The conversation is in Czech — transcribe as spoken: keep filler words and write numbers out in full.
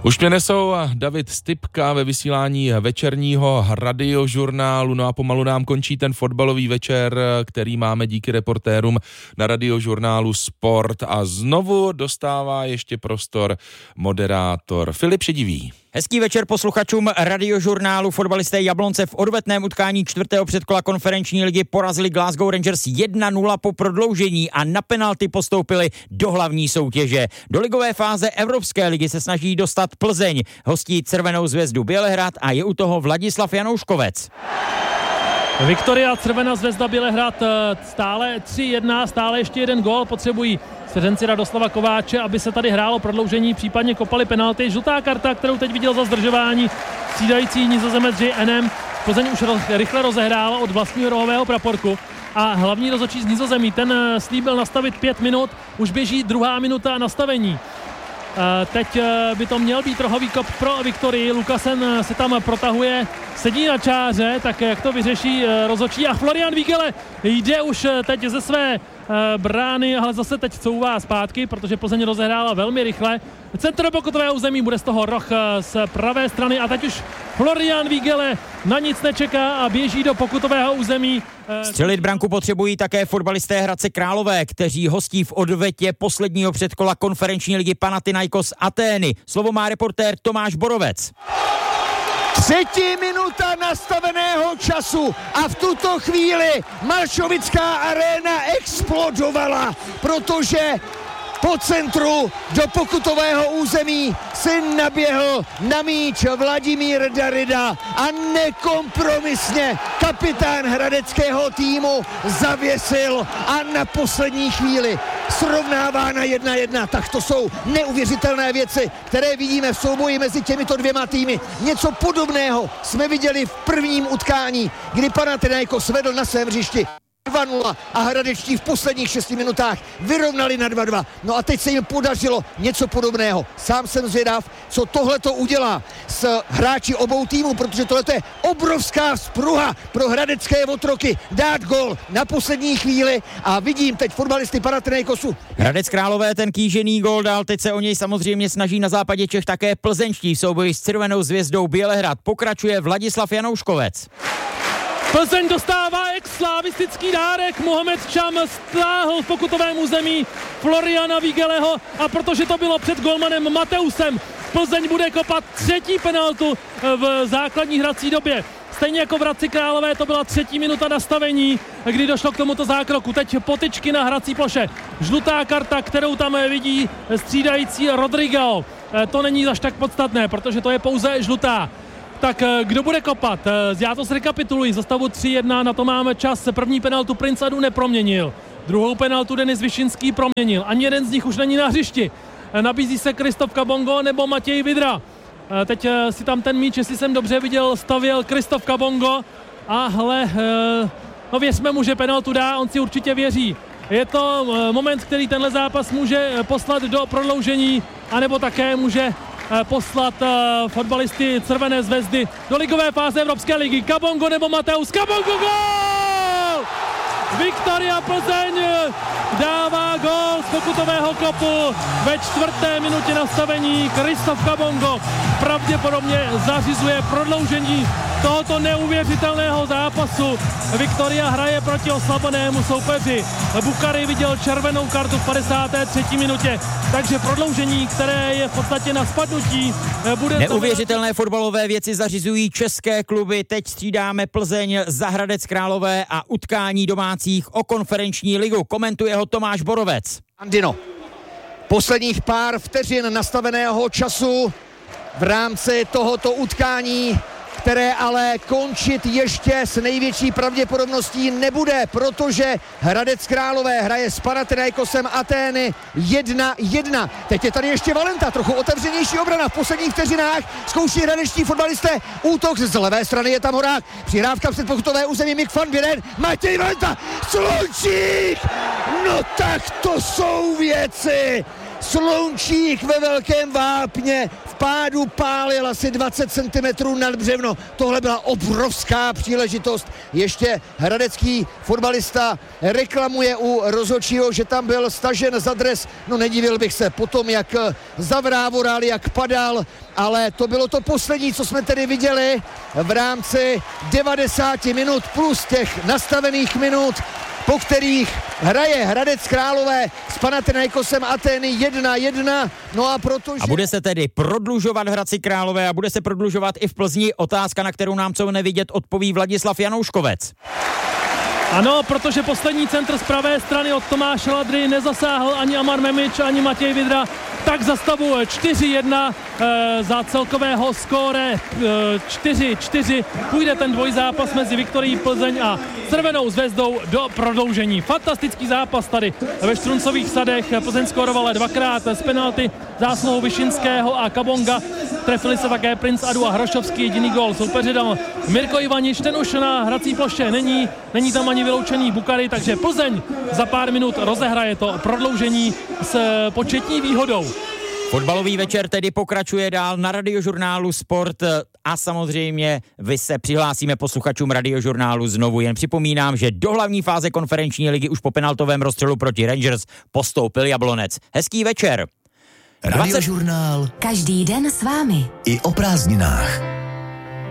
Už mě nesou David Stypka ve vysílání večerního radiožurnálu. No a pomalu nám končí ten fotbalový večer, který máme díky reportérům na radiožurnálu Sport. A znovu dostává ještě prostor moderátor Filip Šedivý. Hezký večer posluchačům radiožurnálu. Fotbalisté Jablonce v odvetném utkání čtvrtého předkola konferenční ligy porazili Glasgow Rangers jedna nula po prodloužení a na penalty postoupili do hlavní soutěže. Do ligové fáze Evropské ligy se snaží dostat Plzeň. Hostí Červenou zvezdu Bělehrad a je u toho Vladislav Janouškovec. Viktoria Červená zvezda Bělehrad stále tři jedna, stále ještě jeden gól potřebují svěřenci Radoslava Kováče, aby se tady hrálo prodloužení, případně kopali penalty. Žlutá karta, kterou teď viděl za zdržování střídající Nizozemec J N M. Plzeň už rychle rozehrála od vlastního rohového praporku a hlavní rozhodčí z Nizozemí, ten slíbil nastavit pět minut, už běží druhá minuta nastavení. Teď by to měl být rohový kop pro Viktorii. Lukasen se tam protahuje, sedí na čáře, tak jak to vyřeší rozhodčí. A Florian Vigele jde už teď ze své brány, ale zase teď couvá zpátky, protože Plzeň rozehrála velmi rychle. Centr pokutového území, bude z toho roh z pravé strany a teď už Florian Vigele na nic nečeká a běží do pokutového území. Střelit branku potřebují také fotbalisté Hradce Králové, kteří hostí v odvetě posledního předkola konferenční ligy Panathinaikos Atény. Slovo má reportér Tomáš Borovec. Třetí minuta nastaveného času a v tuto chvíli Malšovická aréna explodovala, protože po centru do pokutového území si naběhl na míč Vladimír Darida a nekompromisně kapitán hradeckého týmu zavěsil a na poslední chvíli srovnává na jedna jedna. Tak to jsou neuvěřitelné věci, které vidíme v souboji mezi těmito dvěma týmy. Něco podobného jsme viděli v prvním utkání, kdy Panathinaikos vedl na svém hřišti dva nula a hradečtí v posledních šesti minutách vyrovnali na dva dva. No a teď se jim podařilo něco podobného. Sám jsem zvědav, co tohleto udělá s hráči obou týmů, protože tohleto je obrovská vzpruha pro hradecké otroky dát gol na poslední chvíli a vidím teď fotbalisty Panathinaikosu. Hradec Králové ten kýžený gol dal, teď se o něj samozřejmě snaží na západě Čech také plzeňští v souboji s Červenou zvězdou Bělehrad. Pokračuje Vladislav Janouškovec. Plzeň dostává ex-slavistický dárek, Mohamed Čam stáhl v pokutovém území Floriana Vigeleho a protože to bylo před golmanem Mateusem, Plzeň bude kopat třetí penaltu v základní hrací době. Stejně jako v Hradci Králové to byla třetí minuta nastavení, kdy došlo k tomuto zákroku. Teď potyčky na hrací ploše. Žlutá karta, kterou tam vidí střídající Rodrigo. To není až tak podstatné, protože to je pouze žlutá. Tak kdo bude kopat? Já to zrekapituluji. Za stavu tři jedna, na to máme čas. První penaltu Prince Adu neproměnil. Druhou penaltu Denis Vyšinský proměnil. Ani jeden z nich už není na hřišti. Nabízí se Kristof Kabongo nebo Matěj Vidra. Teď si tam ten míč, jestli jsem dobře viděl, stavěl Kristof Kabongo. A hle, no věřme mu, že penaltu dá, on si určitě věří. Je to moment, který tenhle zápas může poslat do prodloužení, anebo také může poslat uh, fotbalisty Červené zvezdy do ligové fáze Evropské ligy. Kabongo nebo Mateus? Kabongo, gól! Viktoria Plzeň dává gól z pokutového kopu ve čtvrté minutě nastavení. Kristof Kabongo pravděpodobně zařizuje prodloužení tohoto neuvěřitelného zápasu. Viktoria hraje proti oslabenému soupeři. Bukhari viděl červenou kartu v padesáté třetí minutě, takže prodloužení, které je v podstatě na spadnutí, bude... Neuvěřitelné fotbalové věci zařizují české kluby. Teď střídáme Plzeň za Hradec Králové a utkání domácích o konferenční ligu. Komentuje ho Tomáš Borovec. Andino, posledních pár vteřin nastaveného času v rámci tohoto utkání, které ale končit ještě s největší pravděpodobností nebude, protože Hradec Králové hraje s Panathinaikosem Atény jedna jedna. Teď je tady ještě Valenta, trochu otevřenější obrana v posledních vteřinách, zkouší hradečtí fotbalisté, útok z levé strany je tam Horák, přihrávka před pokutové území Mick van Buren, Matěj Valenta, Slunčík! No tak to jsou věci, Slunčík ve Velkém Vápně v pádu pálil asi dvacet centimetrů nad břevno. Tohle byla obrovská příležitost. Ještě hradecký fotbalista reklamuje u rozhodčího, že tam byl stažen za dres. No nedivil bych se potom, jak zavrávoral, jak padal, ale to bylo to poslední, co jsme tedy viděli v rámci devadesát minut plus těch nastavených minut, po kterých hraje Hradec Králové s Panathinaikosem Atény jedna jedna. No a protože... A bude se tedy prodlužovat Hradci Králové a bude se prodlužovat i v Plzni. Otázka, na kterou nám co nevidět, odpoví Vladislav Janouškovec. Ano, protože poslední centr z pravé strany od Tomáše Ladry nezasáhl ani Amar Memič, ani Matěj Vidra, tak za stavu čtyři jedna e, za celkového skóre e, čtyři čtyři půjde ten dvojzápas mezi Viktorií Plzeň a Crvenou Zvezdou do prodloužení. Fantastický zápas tady ve Štruncových sadech. Plzeň skórovala dvakrát z penalty zásluhou Višinského a Kabonga. Trefili se také Prince Adu a Hrošovský, jediný gól soupeře dal Mirko Ivaniš, ten už na hrací ploše není, není tam ani vyloučený Bukary, takže Plzeň za pár minut rozehraje to prodloužení s početní výhodou. Fotbalový večer tedy pokračuje dál na Radiožurnálu Sport a samozřejmě vy se přihlásíme posluchačům Radiožurnálu znovu. Jen připomínám, že do hlavní fáze konferenční ligy už po penaltovém rozstřelu proti Rangers postoupil Jablonec. Hezký večer. Radiožurnál. Každý den s vámi. I o prázdninách.